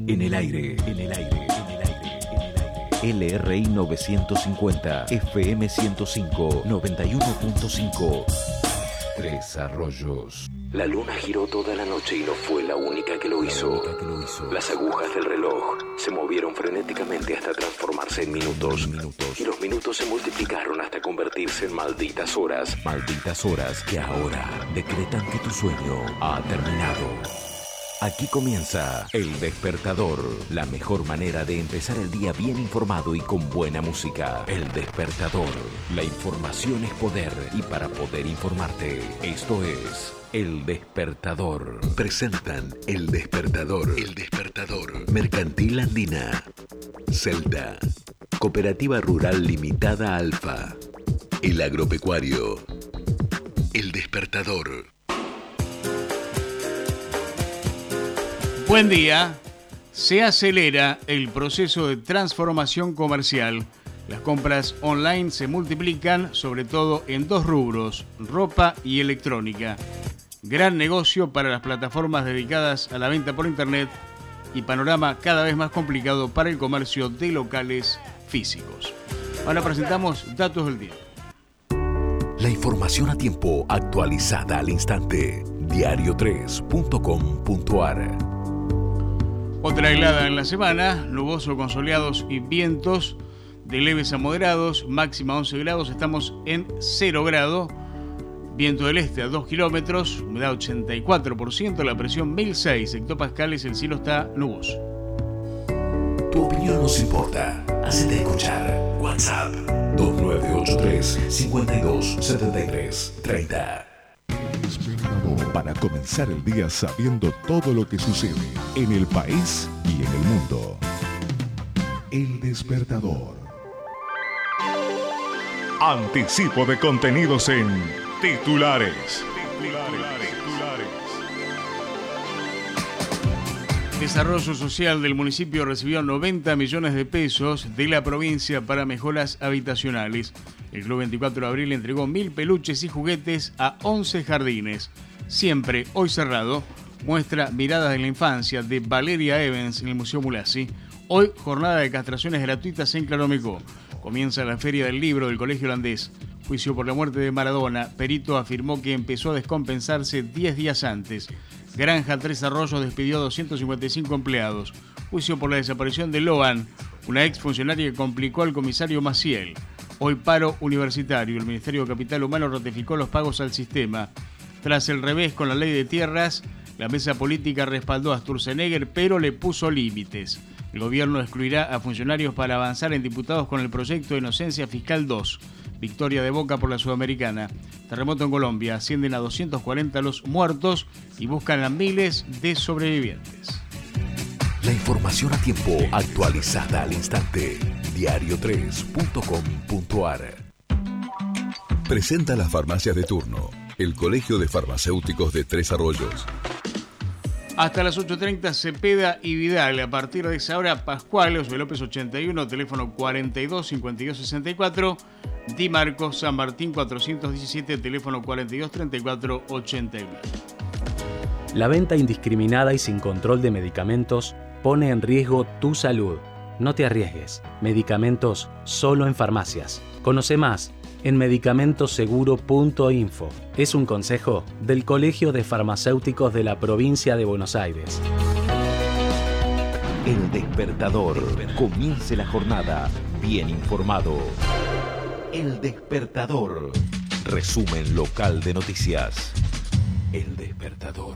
En el aire, en el aire, en el aire, en el aire. LRI 950, FM 105, 91.5. Tres Arroyos. La luna giró toda la noche y no fue la única que lo hizo. Las agujas del reloj se movieron frenéticamente hasta transformarse en minutos. Y los minutos se multiplicaron hasta convertirse en malditas horas. Malditas horas que ahora decretan que tu sueño ha terminado. Aquí comienza El Despertador, la mejor manera de empezar el día bien informado y con buena música. El Despertador, la información es poder y para poder informarte, esto es El Despertador. Presentan El Despertador, El Despertador, Mercantil Andina, Celta, Cooperativa Rural Limitada Alfa, El Agropecuario, El Despertador. Buen día. Se acelera el proceso de transformación comercial. Las compras online se multiplican, sobre todo en dos rubros, ropa y electrónica. Gran negocio para las plataformas dedicadas a la venta por internet y panorama cada vez más complicado para el comercio de locales físicos. Ahora presentamos datos del día. La información a tiempo, actualizada al instante. Diario3.com.ar. Otra helada en la semana, nuboso con soleados y vientos de leves a moderados, máxima 11 grados, estamos en 0 grado, viento del este a 2 kilómetros, humedad 84%, la presión 1006 hectopascales, el cielo está nuboso. Tu opinión nos importa, hacete escuchar. WhatsApp 2983 5273 30. Para comenzar el día sabiendo todo lo que sucede en el país y en el mundo. El Despertador. Anticipo de contenidos en titulares. Desarrollo Social del municipio recibió 90 millones de pesos de la provincia para mejoras habitacionales. El Club 24 de Abril entregó 1000 peluches y juguetes a 11 jardines. Siempre, hoy cerrado, muestra Miradas de la Infancia de Valeria Evans en el Museo Mulasi. Hoy, jornada de castraciones gratuitas en Claromecó. Comienza la Feria del Libro del Colegio Holandés. Juicio por la muerte de Maradona. Perito afirmó que empezó a descompensarse 10 días antes. Granja Tres Arroyos despidió a 255 empleados. Juicio por la desaparición de Loan, una exfuncionaria que complicó al comisario Maciel. Hoy paro universitario. El Ministerio de Capital Humano ratificó los pagos al sistema. Tras el revés con la ley de tierras, la mesa política respaldó a Sturzenegger, pero le puso límites. El gobierno excluirá a funcionarios para avanzar en diputados con el proyecto de Inocencia Fiscal 2. Victoria de Boca por la Sudamericana. Terremoto en Colombia. Ascienden a 240 los muertos y buscan a miles de sobrevivientes. La información a tiempo, actualizada al instante. Diario3.com.ar. Presenta las farmacias de turno. El Colegio de Farmacéuticos de Tres Arroyos. Hasta las 8:30 Cepeda y Vidal. A partir de esa hora, Pascual, Osvaldo López 81, teléfono 42 52 64. Di Marcos, San Martín 417, teléfono 42 34 81. La venta indiscriminada y sin control de medicamentos pone en riesgo tu salud. No te arriesgues. Medicamentos solo en farmacias. Conoce más en medicamentoseguro.info. Es un consejo del Colegio de Farmacéuticos de la Provincia de Buenos Aires. El Despertador. Comience la jornada bien informado. El Despertador. Resumen local de noticias. El Despertador.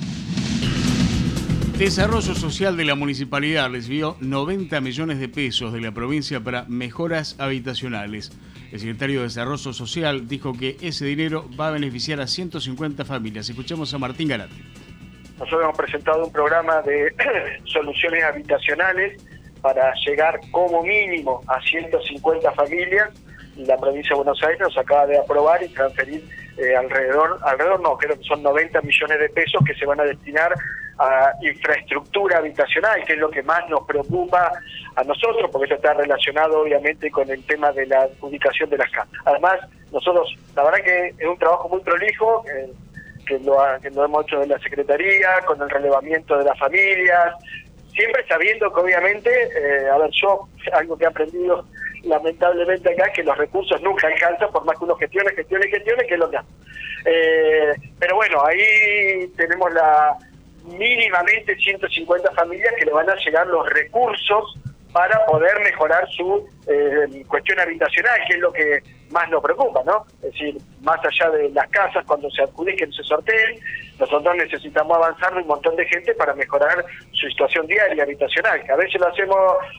Desarrollo Social de la Municipalidad recibió 90 millones de pesos de la provincia para mejoras habitacionales. El secretario de Desarrollo Social dijo que ese dinero va a beneficiar a 150 familias. Escuchemos a Martín Garate. Nosotros hemos presentado un programa de soluciones habitacionales para llegar como mínimo a 150 familias. La provincia de Buenos Aires nos acaba de aprobar y transferir creo que son 90 millones de pesos que se van a destinar a infraestructura habitacional, que es lo que más nos preocupa a nosotros, porque esto está relacionado obviamente con el tema de la ubicación de las casas. Además, nosotros, la verdad que es un trabajo muy prolijo, que lo hemos hecho de la Secretaría, con el relevamiento de las familias, siempre sabiendo que obviamente, yo algo que he aprendido lamentablemente acá es que los recursos nunca alcanzan por más que uno gestione, que es lo que hace. Pero bueno, ahí tenemos mínimamente 150 familias que le van a llegar los recursos para poder mejorar su cuestión habitacional, que es lo que más nos preocupa, ¿no? Es decir, más allá de las casas, cuando se adjudiquen, se sorteen, nosotros necesitamos avanzar un montón de gente para mejorar su situación diaria habitacional, que a veces lo hacemos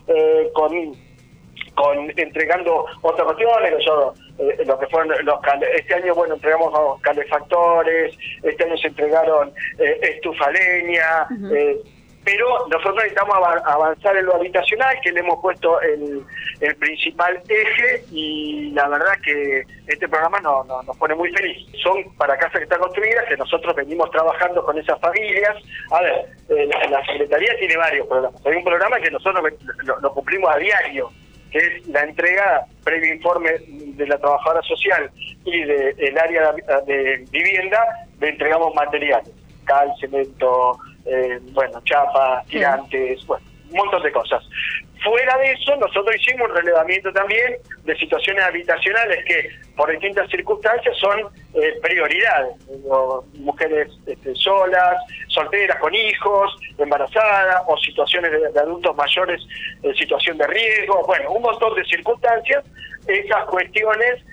entregando otras cuestiones, lo que fueron este año, entregamos calefactores, este año se entregaron estufa leña, pero nosotros necesitamos avanzar en lo habitacional, que le hemos puesto el principal eje, y la verdad que este programa nos pone muy feliz. Son para casas que están construidas, que nosotros venimos trabajando con esas familias. A ver, la Secretaría tiene varios programas. Hay un programa que nosotros lo cumplimos a diario, que es la entrega previo informe de la trabajadora social y del área de vivienda, le entregamos materiales, cal, cemento, chapas, tirantes, un montón de cosas. Fuera de eso, nosotros hicimos un relevamiento también de situaciones habitacionales que por distintas circunstancias son prioridades. Mujeres solas, solteras, con hijos, embarazadas, o situaciones de adultos mayores en situación de riesgo, un montón de circunstancias. Esas cuestiones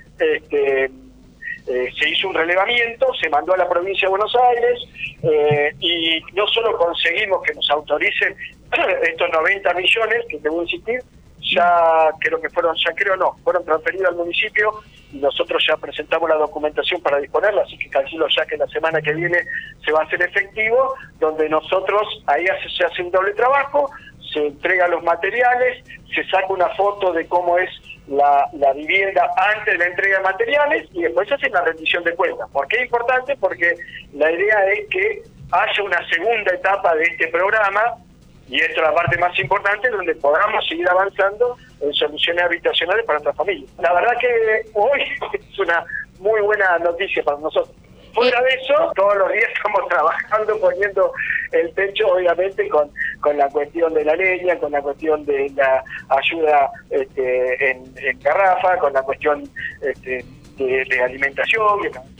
se hizo un relevamiento, se mandó a la provincia de Buenos Aires, y no solo conseguimos que nos autoricen estos 90 millones, que debo insistir, fueron transferidos al municipio, y nosotros ya presentamos la documentación para disponerla, así que calculo ya que la semana que viene se va a hacer efectivo, donde nosotros, ahí se hace un doble trabajo, se entregan los materiales, se saca una foto de cómo es la vivienda antes de la entrega de materiales, y después se hace una rendición de cuentas. ¿Por qué es importante? Porque la idea es que haya una segunda etapa de este programa, y esto es la parte más importante, donde podamos seguir avanzando en soluciones habitacionales para nuestras familias. La verdad que hoy es una muy buena noticia para nosotros. Fuera de eso, todos los días estamos trabajando, poniendo el techo, obviamente, con la cuestión de la leña, con la cuestión de la ayuda en garrafa, con la cuestión de alimentación.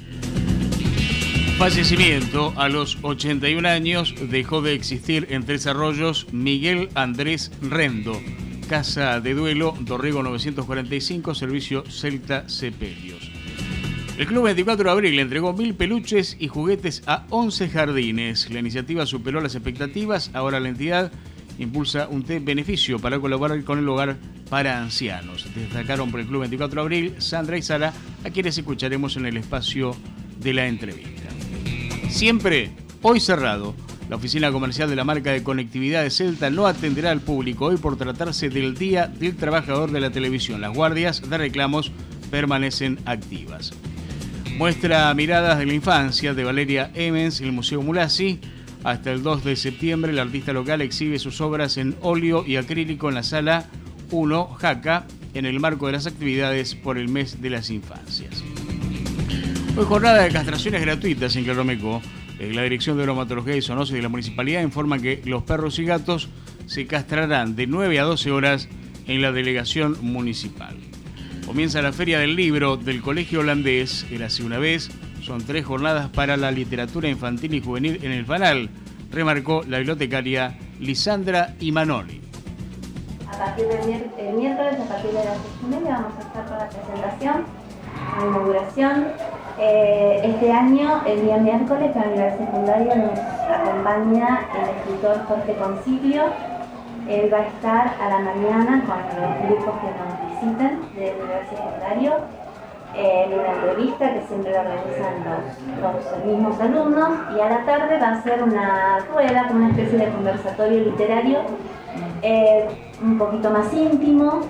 Fallecimiento. A los 81 años dejó de existir en Tres Arroyos Miguel Andrés Rendo. Casa de Duelo, Dorrego 945, servicio Celta Sepelios. El Club 24 de Abril entregó 1000 peluches y juguetes a 11 jardines. La iniciativa superó las expectativas. Ahora la entidad impulsa un beneficio para colaborar con el hogar para ancianos. Destacaron por el Club 24 de Abril Sandra y Sara, a quienes escucharemos en el espacio de la entrevista. Siempre, hoy cerrado. La oficina comercial de la marca de conectividad de Celta no atenderá al público hoy por tratarse del Día del Trabajador de la Televisión. Las guardias de reclamos permanecen activas. Muestra Miradas de la Infancia de Valeria Emens en el Museo Mulasi. Hasta el 2 de septiembre, el artista local exhibe sus obras en óleo y acrílico en la Sala 1, Jaca, en el marco de las actividades por el mes de las infancias. Hoy jornada de castraciones gratuitas en Claromeco. La Dirección de Bromatología y Zoonosis de la Municipalidad informa que los perros y gatos se castrarán de 9 a 12 horas en la delegación municipal. Comienza la Feria del Libro del Colegio Holandés. Érase una vez. Son 3 jornadas para la literatura infantil y juvenil en el Fanal, remarcó la bibliotecaria Lisandra Imanoli. A partir del miércoles, a partir de las 8:30, vamos a estar con la presentación, la inauguración. Este año, el día miércoles, para el nivel secundario nos acompaña el escritor Jorge Concilio. Él va a estar a la mañana con los grupos que nos visiten del nivel secundario en una entrevista que siempre la organizan los mismos alumnos, y a la tarde va a ser una rueda, como una especie de conversatorio literario un poquito más íntimo.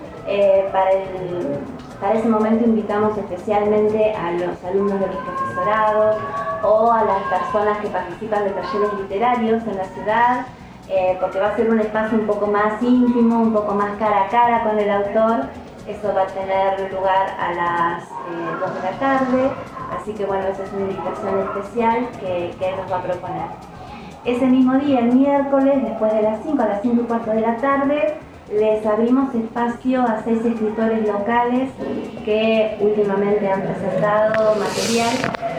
Para ese momento invitamos especialmente a los alumnos de los profesorados o a las personas que participan de talleres literarios en la ciudad, porque va a ser un espacio un poco más íntimo, un poco más cara a cara con el autor. Eso va a tener lugar a las 2 de la tarde, así que bueno, esa es una invitación especial que él nos va a proponer. Ese mismo día, el miércoles, después de las 5 a las 5:15 de la tarde, les abrimos espacio a 6 escritores locales que últimamente han presentado material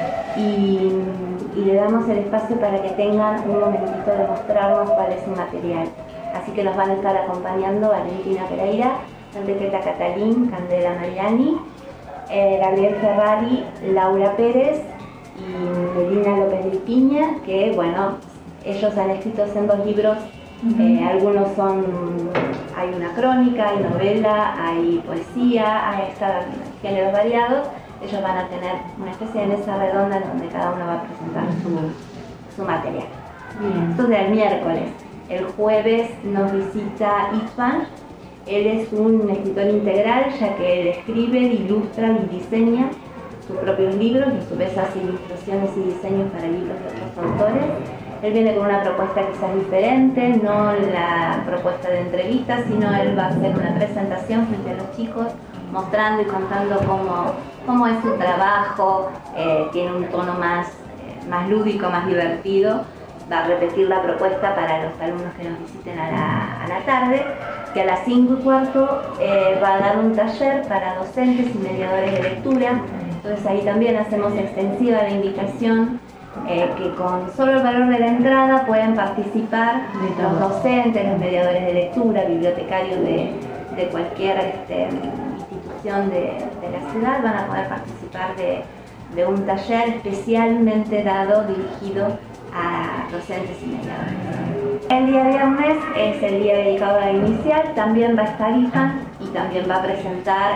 y le damos el espacio para que tengan un momentito de mostrarnos cuál es su material. Así que nos van a estar acompañando Valentina Pereira, Enriqueta Catalín, Candela Mariani, Gabriel Ferrari, Laura Pérez y Melina López de Piña, que bueno, ellos han escrito en 2 libros. Algunos hay una crónica, hay novela, hay poesía, hay géneros variados. Ellos van a tener una especie de mesa redonda en donde cada uno va a presentar su material. Bien. Esto es el miércoles. El jueves nos visita Istvan. Él es un escritor integral, ya que él escribe, ilustra y diseña sus propios libros y a su vez hace ilustraciones y diseños para libros de otros autores. Él viene con una propuesta quizás diferente, no la propuesta de entrevista, sino él va a hacer una presentación frente a los chicos, mostrando y contando cómo es su trabajo, tiene un tono más lúdico, más divertido. Va a repetir la propuesta para los alumnos que nos visiten a la tarde, que a las 5:15 va a dar un taller para docentes y mediadores de lectura. Entonces ahí también hacemos extensiva la invitación, que con solo el valor de la entrada pueden participar los docentes, los mediadores de lectura, bibliotecarios de cualquier institución de la ciudad, van a poder participar de un taller especialmente dirigido a docentes y mediadores. El día viernes es el día dedicado a la inicial, también va a estar Ifan y también va a presentar,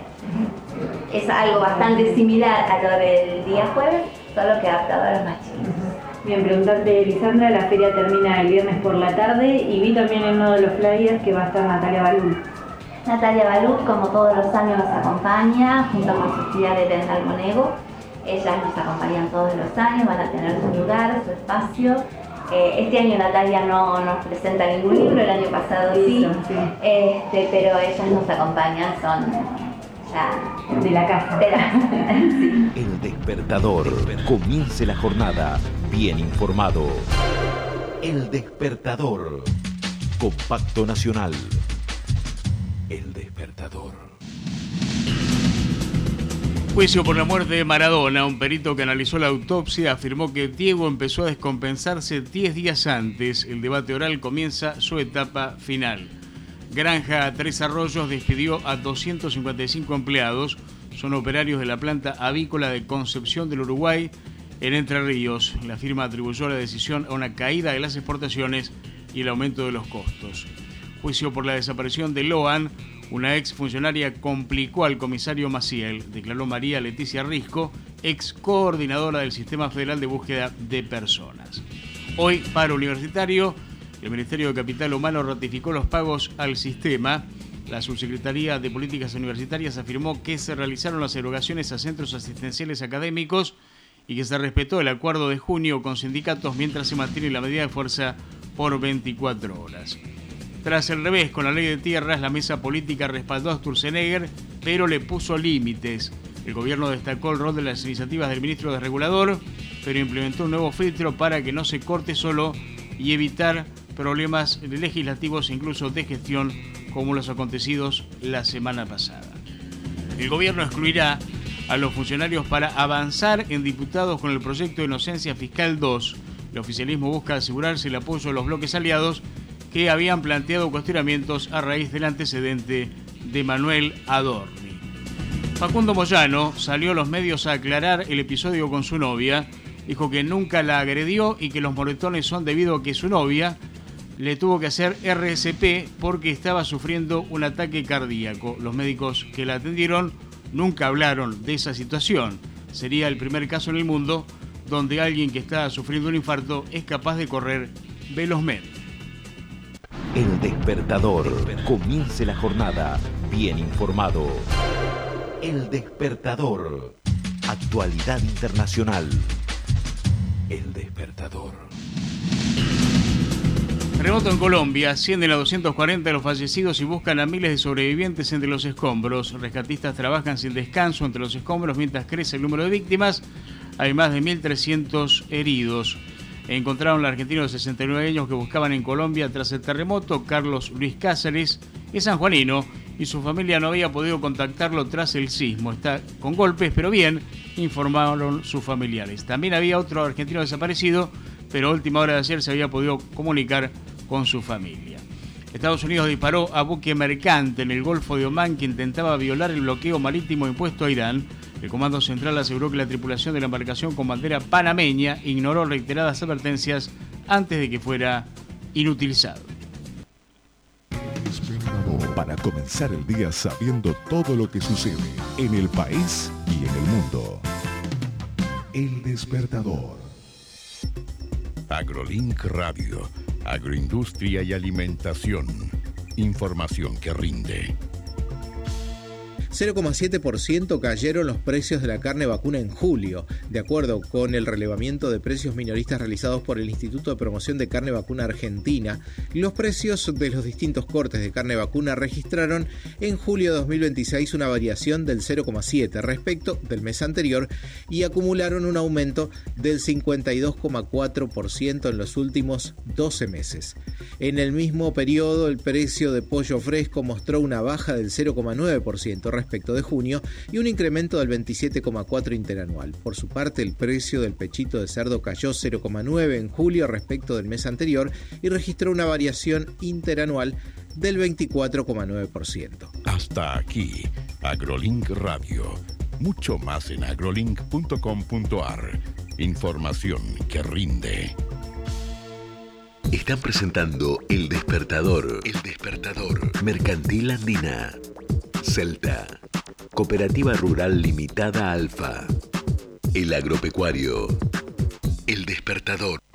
es algo bastante similar a lo del día jueves, solo que adaptado a los más chiquitos. Bien, preguntarte, Lisandra, la feria termina el viernes por la tarde y vi también en uno de los flyers que va a estar Natalia Balú. Natalia Balú, como todos los años, nos acompaña junto con sus tías de Tendal Monego. Ellas nos acompañan todos los años, van a tener su lugar, su espacio. Este año Natalia no nos presenta ningún libro, el año pasado sí. Pero ellas nos acompañan, son ya de la casa. Sí. El Despertador. Comience la jornada bien informado. El Despertador. Compacto Nacional. El Despertador. Juicio por la muerte de Maradona. Un perito que analizó la autopsia afirmó que Diego empezó a descompensarse 10 días antes. El debate oral comienza su etapa final. Granja Tres Arroyos despidió a 255 empleados. Son operarios de la planta avícola de Concepción del Uruguay en Entre Ríos. La firma atribuyó la decisión a una caída de las exportaciones y el aumento de los costos. Juicio por la desaparición de Loan. Una ex funcionaria complicó al comisario Maciel, declaró María Leticia Risco, ex coordinadora del Sistema Federal de Búsqueda de Personas. Hoy, paro universitario, el Ministerio de Capital Humano ratificó los pagos al sistema. La Subsecretaría de Políticas Universitarias afirmó que se realizaron las erogaciones a centros asistenciales académicos y que se respetó el acuerdo de junio con sindicatos mientras se mantiene la medida de fuerza por 24 horas. Tras el revés con la ley de tierras, la mesa política respaldó a Sturzenegger, pero le puso límites. El gobierno destacó el rol de las iniciativas del ministro desregulador, pero implementó un nuevo filtro para que no se corte solo y evitar problemas legislativos e incluso de gestión como los acontecidos la semana pasada. El gobierno excluirá a los funcionarios para avanzar en diputados con el proyecto de Inocencia Fiscal 2. El oficialismo busca asegurarse el apoyo de los bloques aliados que habían planteado cuestionamientos a raíz del antecedente de Manuel Adorni. Facundo Moyano salió a los medios a aclarar el episodio con su novia. Dijo que nunca la agredió y que los moretones son debido a que su novia le tuvo que hacer RCP porque estaba sufriendo un ataque cardíaco. Los médicos que la atendieron nunca hablaron de esa situación. Sería el primer caso en el mundo donde alguien que está sufriendo un infarto es capaz de correr velozmente. El Despertador. Comience la jornada bien informado. El Despertador. Actualidad internacional. El Despertador. Terremoto en Colombia. Ascienden a 240 los fallecidos y buscan a miles de sobrevivientes entre los escombros. Rescatistas trabajan sin descanso entre los escombros mientras crece el número de víctimas. Hay más de 1.300 heridos. encontraron al argentino de 69 años que buscaban en Colombia tras el terremoto. Carlos Luis Cáceres es sanjuanino y su familia no había podido contactarlo tras el sismo. Está con golpes, pero bien, informaron sus familiares. También había otro argentino desaparecido, pero a última hora de ayer se había podido comunicar con su familia. Estados Unidos disparó a buque mercante en el Golfo de Omán que intentaba violar el bloqueo marítimo impuesto a Irán. El Comando Central aseguró que la tripulación de la embarcación con bandera panameña ignoró reiteradas advertencias antes de que fuera inutilizado. Para comenzar el día sabiendo todo lo que sucede en el país y en el mundo. El Despertador. AgroLink Radio. Agroindustria y alimentación. Información que rinde. 0,7% cayeron los precios de la carne vacuna en julio, de acuerdo con el relevamiento de precios minoristas realizados por el Instituto de Promoción de Carne Vacuna Argentina. Los precios de los distintos cortes de carne vacuna registraron en julio de 2026 una variación del 0,7% respecto del mes anterior y acumularon un aumento del 52,4% en los últimos 12 meses. En el mismo periodo, el precio de pollo fresco mostró una baja del 0,9% respecto de junio y un incremento del 27,4% interanual. Por su parte, el precio del pechito de cerdo cayó 0,9% en julio respecto del mes anterior y registró una variación interanual del 24,9%. Hasta aquí, AgroLink Radio. Mucho más en agrolink.com.ar. Información que rinde. Están presentando El Despertador. El Despertador. Mercantil Andina. Celta. Cooperativa Rural Limitada Alfa. El Agropecuario. El Despertador.